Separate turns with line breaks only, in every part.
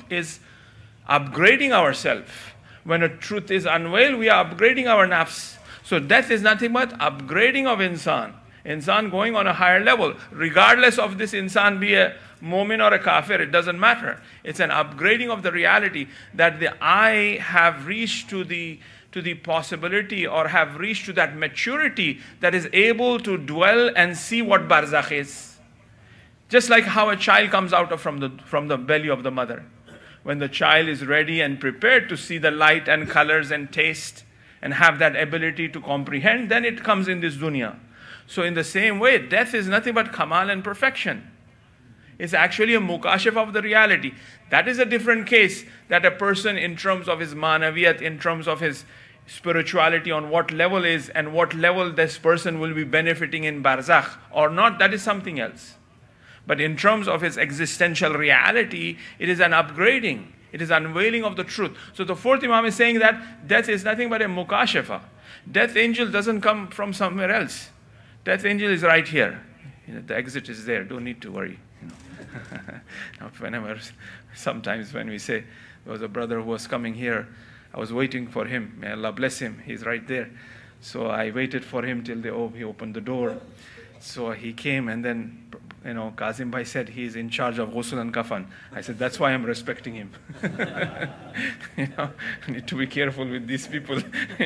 is upgrading ourselves. When a truth is unveiled, we are upgrading our nafs. So death is nothing but upgrading of insan. Insan going on a higher level. Regardless of this insan be a mu'min or a kafir, it doesn't matter. It's an upgrading of the reality that I have reached to the possibility, or have reached to that maturity that is able to dwell and see what barzakh is. Just like how a child comes out from the belly of the mother. When the child is ready and prepared to see the light and colors and taste and have that ability to comprehend, then it comes in this dunya. So in the same way, death is nothing but kamal and perfection. It's actually a mukashif of the reality. That is a different case, that a person in terms of his manaviyat, in terms of his spirituality, on what level is and what level this person will be benefiting in barzakh or not, that is something else. But in terms of his existential reality, it is an upgrading. It is unveiling of the truth. So the fourth Imam is saying that death is nothing but a mukashafa. Death angel doesn't come from somewhere else. Death angel is right here. The exit is there. Don't need to worry. Sometimes when we say, there was a brother who was coming here, I was waiting for him. May Allah bless him. He's right there. So I waited for him till he opened the door. So he came, and then, Kazim Bhai said he's in charge of ghusl and kafan. I said, that's why I'm respecting him. I need to be careful with these people.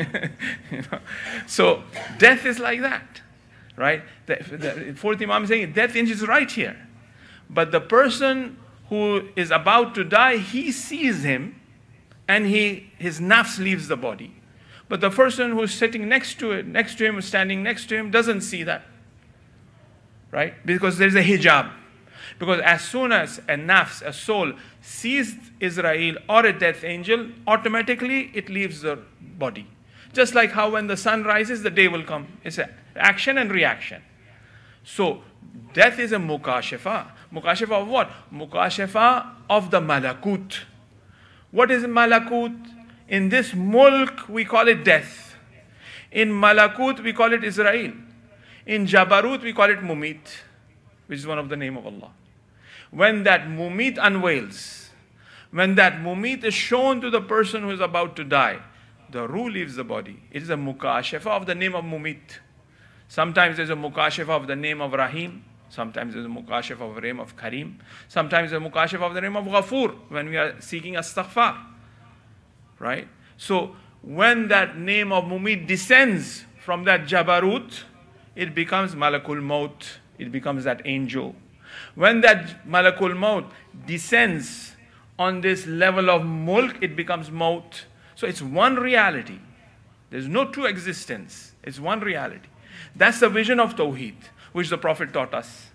So death is like that, right? The fourth Imam is saying death is right here. But the person who is about to die, he sees him, and his nafs leaves the body. But the person who's sitting next to him, standing next to him, doesn't see that. Right? Because there's a hijab. Because as soon as a nafs, a soul, sees Israel or a death angel, automatically it leaves the body. Just like how when the sun rises, the day will come. It's an action and reaction. So death is a mukashafa. Mukashafa of what? Mukashafa of the malakut. What is malakut? In this mulk, we call it death. In malakut, we call it Israel. In Jabarut, we call it Mumit, which is one of the name of Allah. When that Mumit unveils, when that Mumit is shown to the person who is about to die, the ruh leaves the body. It is a mukashafa of the name of Mumit. Sometimes there's a mukashafa of the name of Rahim. Sometimes there's a mukashafa of the name of Kareem. Sometimes there's a mukashafa of the name of Ghafoor, when we are seeking astaghfar. Right? So when that name of Mumit descends from that Jabarut, it becomes Malakul Maut. It becomes that angel. When that Malakul Maut descends on this level of mulk, it becomes Maut. So it's one reality. There's no two existence. It's one reality. That's the vision of Tawheed, which the Prophet taught us.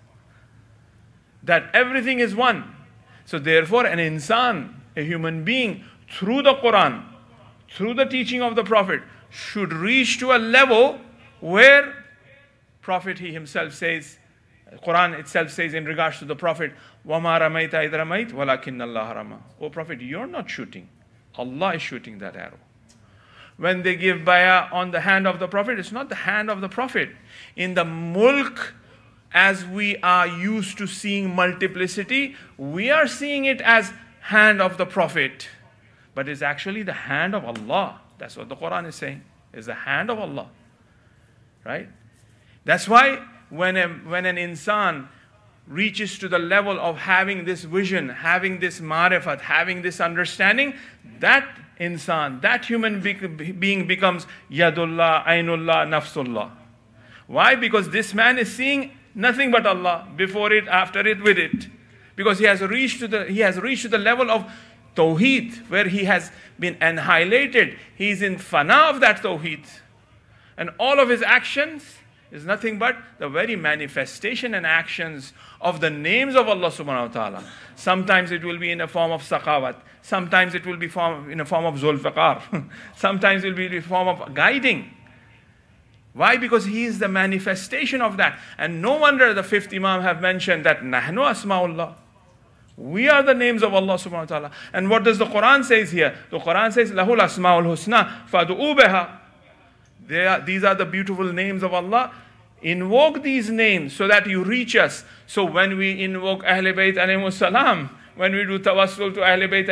That everything is one. So therefore an insan, a human being, through the Quran, through the teaching of the Prophet, should reach to a level where Prophet, he himself says, Quran itself says in regards to the Prophet, وَمَا رَمَيْتَ إِذْ رَمَيْتَ وَلَكِنَّ اللَّهَ رَمَى. Oh Prophet, you're not shooting. Allah is shooting that arrow. When they give bayah on the hand of the Prophet, it's not the hand of the Prophet. In the mulk, as we are used to seeing multiplicity, we are seeing it as hand of the Prophet. But it's actually the hand of Allah. That's what the Quran is saying. It's the hand of Allah. Right? That's why when an insan reaches to the level of having this vision, having this marifat, having this understanding, that insan, that human being becomes Yadullah, Ainullah, Nafsullah. Why? Because this man is seeing nothing but Allah, before it, after it, with it. Because he has reached to the level of Tawheed, where he has been annihilated. He is in fana of that Tawheed. And all of his actions is nothing but the very manifestation and actions of the names of Allah subhanahu wa ta'ala. Sometimes it will be in a form of Sakhawat. Sometimes it will be in a form of Zulfiqar. Sometimes it will be in a form of guiding. Why? Because he is the manifestation of that. And no wonder the fifth Imam have mentioned that Nahnu Asma'ullah. We are the names of Allah subhanahu wa ta'ala. And what does the Quran says here? The Quran says, Lahul Asma'ul Husna Fadu'u biha. These are the beautiful names of Allah. Invoke these names so that you reach us. So when we invoke Ahlul Bayt alayhimus salam, when we do tawassul to Ahlul Bayt